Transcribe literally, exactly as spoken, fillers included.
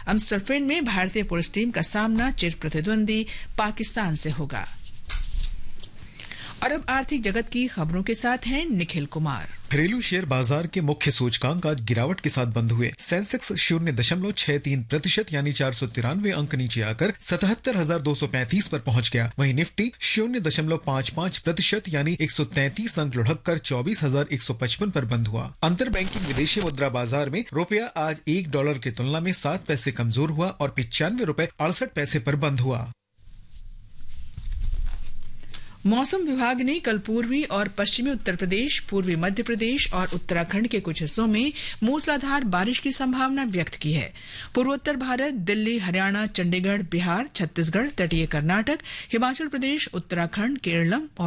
एम्स्टरफेन में भारतीय पुरुष टीम का सामना चिर प्रतिद्वंदी पाकिस्तान से होगा। और अब आर्थिक जगत की खबरों के साथ हैं निखिल कुमार। घरेलू शेयर बाजार के मुख्य सूचकांक आज गिरावट के साथ बंद हुए। सेंसेक्स शून्य दशमलव छह तीन प्रतिशत यानी चार सौ तिरानवे अंक नीचे आकर सतहत्तर हजार दो सौ पैंतीस पर पहुंच गया। वहीं निफ्टी शून्य दशमलव पाँच पाँच प्रतिशत यानी एक सौ तैंतीस अंक लुढ़क कर चौबीस हजार एक सौ पचपन पर बंद हुआ। अंतर बैंकिंग विदेशी मुद्रा बाजार में रुपया आज एक डॉलर की तुलना में सात पैसे कमजोर हुआ और पिचानवे रुपए अड़सठ पैसे पर बंद हुआ। मौसम विभाग ने कल पूर्वी और पश्चिमी उत्तर प्रदेश, पूर्वी मध्य प्रदेश और उत्तराखंड के कुछ हिस्सों में मूसलाधार बारिश की संभावना व्यक्त की है। पूर्वोत्तर भारत, दिल्ली, हरियाणा, चंडीगढ़, बिहार, छत्तीसगढ़, तटीय कर्नाटक, हिमाचल प्रदेश, उत्तराखंड, केरलम और